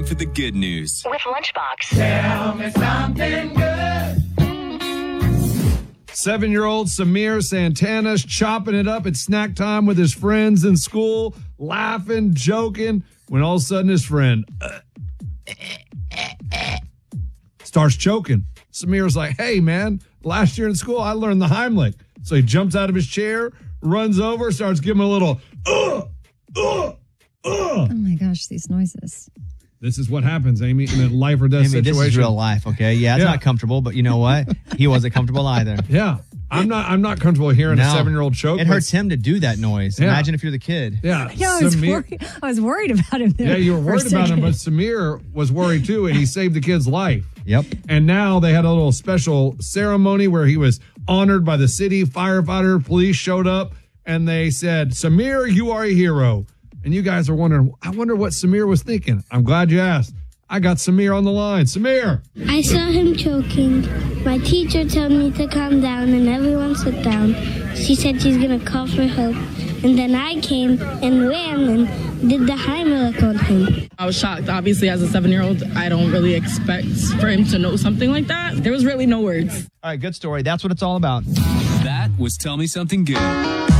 for the good news. With Lunchbox. Tell me something good. 7-year-old Samir Santana's chopping it up at snack time with his friends in school, laughing, joking, when all of a sudden his friend starts choking. Samir's like, hey, man, last year in school, I learned the Heimlich. So he jumps out of his chair, runs over, starts giving a little, Oh, my gosh, these noises. This is what happens, Amy, in a life or death Amy, situation. this is real life, okay? Yeah, it's not comfortable, but you know what? He wasn't comfortable either. Yeah. I'm not comfortable hearing a 7-year-old choke. It hurts him to do that noise. Yeah. Imagine if you're the kid. Yeah. Yeah, I was worried about him there. Yeah, you were for a worried about him, second. but Samir was worried too, and he saved the kid's life. Yep. And now they had a little special ceremony where he was honored by the city. Firefighter, police showed up, and they said, Samir, you are a hero. And you guys are wondering, I wonder what Samir was thinking. I'm glad you asked. I got Samir on the line. Samir. I saw him choking. My teacher told me to calm down and everyone sit down. She said she's going to call for help. And then I came and ran and did the Heimlich on him. I was shocked. Obviously, as a 7-year-old, I don't really expect for him to know something like that. There was really no words. All right, good story. That's what it's all about. That was Tell Me Something Good.